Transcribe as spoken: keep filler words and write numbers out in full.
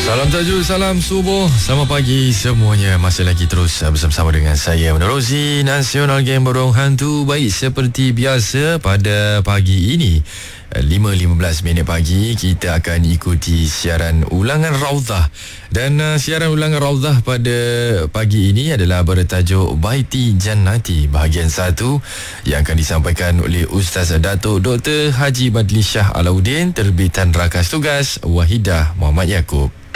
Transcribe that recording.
Salam tajuk, salam subuh, selamat pagi semuanya. Masih lagi terus bersama-sama dengan saya menerusi Nasional Game Borong Hantu. Baik, seperti biasa pada pagi ini lima lima belas minit pagi kita akan ikuti siaran ulangan Raudhah. Dan uh, siaran ulangan Raudhah pada pagi ini adalah bertajuk Baiti Jannati bahagian satu yang akan disampaikan oleh Ustaz Datuk Doktor Haji Badli Shah Alauddin, terbitan Rakas Tugas Wahidah Muhammad Yaakob.